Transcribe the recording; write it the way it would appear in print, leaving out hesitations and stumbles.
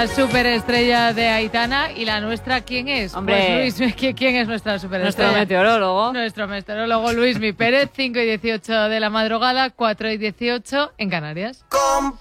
La superestrella de Aitana. ¿Y la nuestra quién es? Hombre, pues Luis, ¿quién es nuestra superestrella? Nuestro meteorólogo. Nuestro meteorólogo Luismi Pérez, 5:18 de la madrugada, 4:18 en Canarias.